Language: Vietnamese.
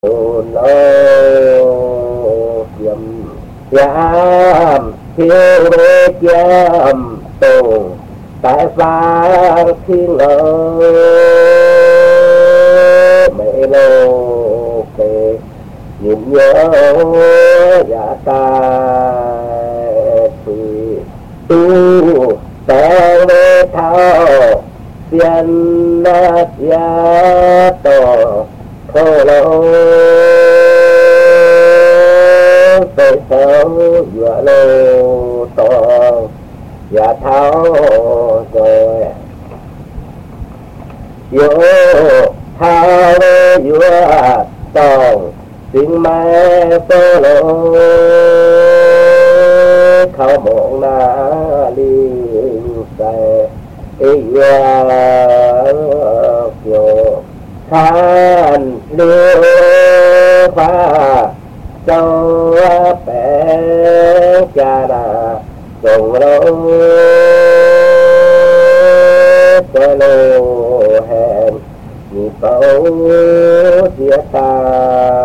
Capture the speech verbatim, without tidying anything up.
lo dầm dám thiếu đế dám tổ tại vang thiên ở mẹ lô kề nhìn nhớ dạ ta thì tu tao lê thao xiên na ya to thô lô tôi sớm vừa lô to và tháo rồi vô tháo vừa tòng tiếng mai tô lô khâu một na liên xe ya vô than liêu pha châu bé cha đà cùng lâu cho lô hẹn nhịp bầu chia ta